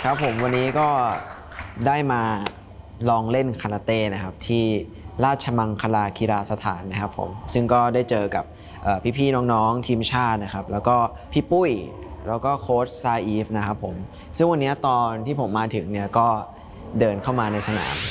ครับผมวันนี้ก็ได้มาลองเล่นคาราเต้นะครับที่ราชมังคลากีฬาสถานนะครับผมซึ่งก็ได้เจอกับพี่ๆน้องๆทีมชาตินะครับแล้วก็พี่ปุ้ยแล้วก็โค้ชซาอีฟนะครับผมซึ่งวันนี้ตอนที่ผมมาถึงเนี่ยก็เดินเข้ามาในสนาม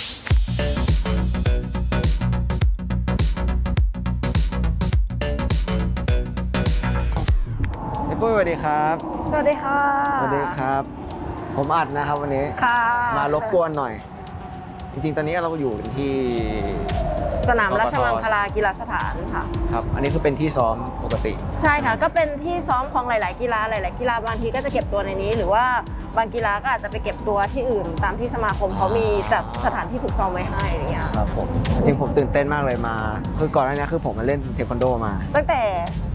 พี่ปุ้ยสวัสดีครับสวัสดีค่ะสวัสดีครับผมอัดนะครับวันนี้มารบกวนหน่อยจริงๆตอนนี้เราอยู่ที่สนามราชมังคลากีฬาสถานค่ะครับอันนี้คือเป็นที่ซ้อมปกติใช่ค่ะก็เป็นที่ซ้อมของหลายๆกีฬาบางทีก็จะเก็บตัวในนี้หรือว่าบางกีฬาก็อาจจะไปเก็บตัวที่อื่นตามที่สมาคมเขามีจัดสถานที่ฝึกซ้อมไว้ให้อะไรเงี้ยครับผมจริงผมตื่นเต้นมากเลยมาคือก่อนหน้านี้คือผมมาเล่นเทควันโดมาตั้งแต่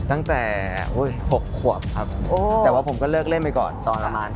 6 ขวบครับแต่ว่าผมก็เลิกเล่นไปก่อนตอนประมาณ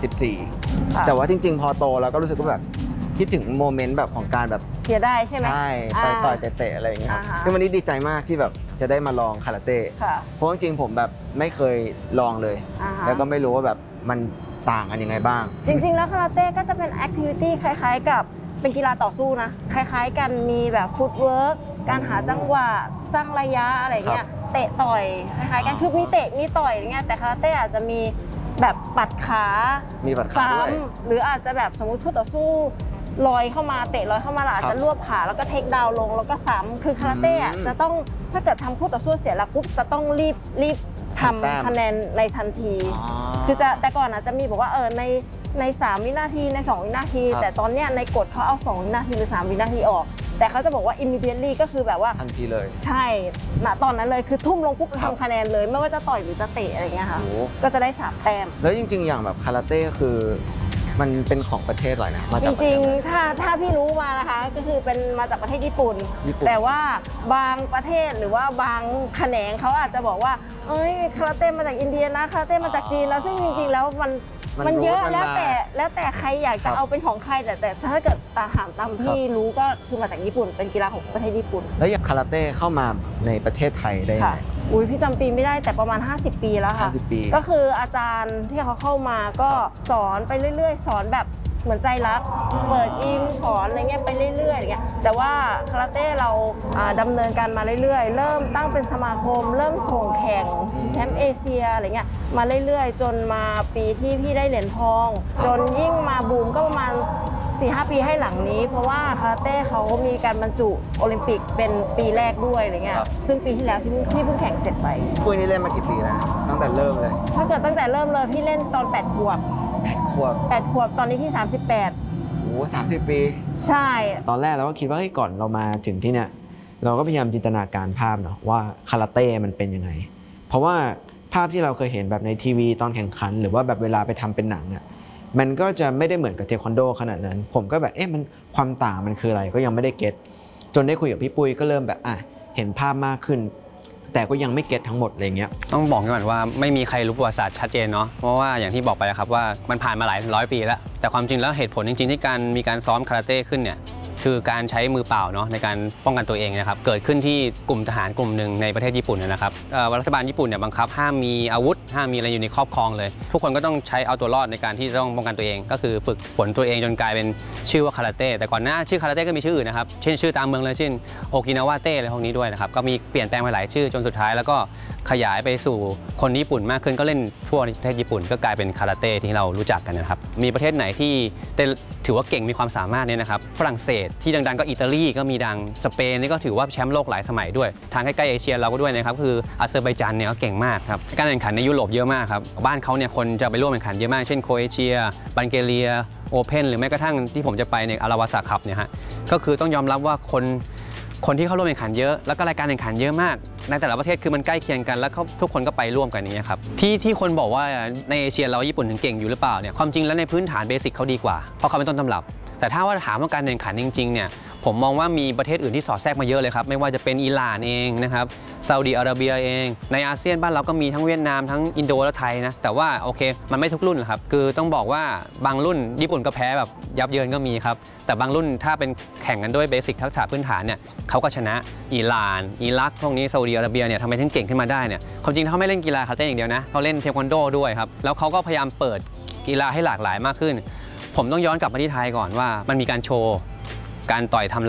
14แต่ว่าจริงๆพอโตแล้วก็รู้สึกว่าแบบคิดถึงโมเมนต์แบบของการแบบเสียได้ใช่ไหมใช่ไปต่อยเตะอะไรอย่างเงี้ยซึ่งวันนี้ดีใจมากที่แบบจะได้มาลองคาราเต้เพราะจริงๆผมแบบไม่เคยลองเลยแล้วก็ไม่รู้ว่าแบบมันต่างกันยังไงบ้างจริงๆแล้วคาราเต้ก็จะเป็นแอคทิวิตี้คล้ายๆกับเป็นกีฬาต่อสู้นะคล้ายๆกันมีแบบฟุตเวิร์กการหาจังหวะสร้างระยะอะไรเงี้ยเตะต่อยคล้ายๆกันคือมีเตะมีต่อยอย่างเงี้ยแต่คาราเต้อาจจะมีแบบปัดขามีปัดขาด้วยหรืออาจจะแบบสมมุติคู่ต่อสู้ลอยเข้ามาเตะลอยเข้ามาอาจจะรวบขาแล้วก็เทคดาวลงแล้วก็ซ้ำคือคาราเต้จะต้องถ้าเกิดทำคู่ต่อสู้เสียหลักปุ๊บจะต้องรีบทำคะแนนในทันทีคือจะแต่ก่อนอาจจะมีบอกว่าใน3 วินาทีใน2 วินาทีแต่ตอนเนี้ยในกฎเขาเอา2 วินาทีหรือ3 วินาทีออกแต่เขาจะบอกว่า immediately ก็คือแบบว่าทันทีเลยใช่ณตอนนั้นเลยคือทุ่มลงปุ๊บทำคะแนนเลยไม่ว่าจะต่อยหรือจะเตะอะไรเงี้ยค่ะก็จะได้3 แต้มแล้วจริงๆอย่างแบบคาราเต้คือมันเป็นของประเทศอะไรนะจริงๆถ้าพี่รู้มานะคะก็คือเป็นมาจากประเทศญี่ปุ่นแต่ว่าบางประเทศหรือว่าบางแขนงเขาอาจจะบอกว่าเอ้ยคาราเต้มาจากอินเดียนะคาราเต้มาจากจีนแล้วซึ่งจริงๆแล้วมันเยอะแล้วแต่ใครอยากจะเอาเป็นของใครแต่ถ้าเกิดถามตามที่รู้ก็คือมาจากญี่ปุ่นเป็นกีฬาของประเทศญี่ปุ่นแล้วอย่างคาราเต้เข้ามาในประเทศไทยได้ยังไงอุ้ยพี่จำปีไม่ได้แต่ประมาณ50 ปีแล้วค่ะ 50 ปีก็คืออาจารย์ที่เขาเข้ามาก็สอนไปเรื่อยๆสอนแบบเหมือนใจรักเปิดอินสอนอะไรเงี้ยไปเรื่อยๆอย่างเงี้ยแต่ว่าคาราเต้เราดำเนินการมาเรื่อยๆเริ่มตั้งเป็นสมาคมเริ่มส่งแข่งชิงแชมป์เอเชียอะไรเงี้ยมาเรื่อยๆจนมาปีที่พี่ได้เหรียญทองจนยิ่งมาบูมก็ประมาณ4-5 ปีให้หลังนี้เพราะว่าคาราเต้เขามีการบรรจุโอลิมปิกเป็นปีแรกด้วยอะไรเงี้ยซึ่งปีที่แล้วที่เพิ่งแข่งเสร็จไปปุ้ยนี่เล่นมากี่ปีแล้วตั้งแต่เริ่มเลยถ้าเกิดตั้งแต่เริ่มเลยพี่เล่นตอน8 ขวบ8 ขวบตอนนี้พี่38 โอ้30 ปีใช่ตอนแรกเราก็คิดว่าก่อนเรามาถึงที่เนี่ยเราก็พยายามจินตนาการภาพเนาะว่าคาราเต้มันเป็นยังไงเพราะว่าภาพที่เราเคยเห็นแบบในทีวีตอนแข่งขันหรือว่าแบบเวลาไปทำเป็นหนังอ่ะมันก็จะไม่ได้เหมือนกับเทควันโดขนาดนั้นผมก็แบบมันความต่างมันคืออะไรก็ยังไม่ได้เก็ตจนได้คุยกับพี่ปุ้ยก็เริ่มแบบเห็นภาพมากขึ้นแต่ก็ยังไม่เก็ตทั้งหมดอะไรเงี้ยต้องบอกก่อนว่าไม่มีใครรู้ประวัติศาสตร์ชัดเจนเนาะเพราะว่าอย่างที่บอกไปครับว่ามันผ่านมาหลาย100 ปีแล้วแต่ความจริงแล้วเหตุผลจริงๆที่มีการซ้อมคาราเต้ขึ้นเนี่ยคือการใช้มือเปล่าเนาะในการป้องกันตัวเองนะครับเกิดขึ้นที่กลุ่มทหารกลุ่มหนึ่งในประเทศญี่ปุ่นนะครับรัฐบาลญี่ปุ่นเนี่ยบังคับห้ามมีอาวุธห้ามมีอะไรอยู่ในครอบครองเลยทุกคนก็ต้องใช้เอาตัวรอดในการที่ต้องป้องกันตัวเองก็คือฝึกฝนตัวเองจนกลายเป็นชื่อว่าคาราเต้แต่ก่อนหน้าชื่อคาราเต้ก็มีชื่ออื่นนะครับเช่นชื่อตามเมืองเลยเช่นโอกินาวาเต้อะไรพวกนี้ด้วยนะครับก็มีเปลี่ยนแปลงไปหลายชื่อจนสุดท้ายแล้วก็ขยายไปสู่คนญี่ปุ่นมากขึ้นก็เล่นทั่วประเทศญี่ปุ่นก็กลายเป็นคาราเต้ที่เรารู้จักกันนะครับมีประเทศไหนที่ถือว่าเก่งมีความสามารถเนี่ยนะครับฝรั่งเศสที่ดังๆก็อิตาลีก็มีดังสเปนนี่ก็ถือว่าแชมป์โลกหลายสมัยด้วยทางใกล้ๆเอเชียเราก็ด้วยนะครับคืออาเซอร์ไบจานเนี่ยก็เก่งมากครับการแข่งขันในยุโรปเยอะมากครับบ้านเขาเนี่ยคนจะไปร่วมแข่งขันเยอะมากเช่นโครเอเชียบัลแกเรียโอเพ่นหรือแม้กระทั่งที่ผมจะไปในอาราวาสาคัพเนี่ยฮะก็คือต้องยอมรับว่าคนที่เข้าร่วมแข่งขันเยอะแล้วก็รายการแข่งขันเยอะมากในแต่ละประเทศคือมันใกล้เคียงกันแล้วทุกคนก็ไปร่วมกันอย่างนี้ครับที่คนบอกว่าในเอเชียเราญี่ปุ่นถึงเก่งอยู่หรือเปล่าเนี่ยความจริงแล้วในพื้นฐานเบสิกเขาดีกว่าเพราะเขาเป็นต้นตำรับแต่ถ้าว่าถามว่าการแข่งขันจริงๆเนี่ยผมมองว่ามีประเทศอื่นที่สอดแทรกมาเยอะเลยครับไม่ว่าจะเป็นอิหร่านเองนะครับซาอุดิอาระเบียเองในอาเซียนบ้านเราก็มีทั้งเวียดนามทั้งอินโดและไทยนะแต่ว่าโอเคมันไม่ทุกรุ่นครับคือต้องบอกว่าบางรุ่นญี่ปุ่นก็แพ้แบบยับเยินก็มีครับแต่บางรุ่นถ้าเป็นแข่งกันด้วยเบสิกทักษะพื้นฐานเนี่ยเขาก็ชนะอิหร่านอิรักพวกนี้ซาอุดิอาระเบียเนี่ยทำไมถึงเก่งขึ้นมาได้เนี่ยความจริงเขาไม่เล่นกีฬาคาราเต้อย่างเดียวนะเขาเล่นเทควันโดด้วยครับแล้วเขาก็พยายามเปิดกีฬาให้หลากหลายมากขึ้นผมต้องย้อนกลับมาที่ไทยก่อนว่ามันมีการโชว์การต่อยทำ